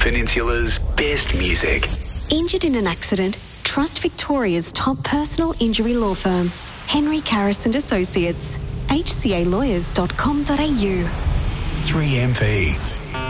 Peninsula's best music. Injured in an accident? Trust Victoria's top personal injury law firm, Henry Carris and Associates, hcalawyers.com.au. 3MP.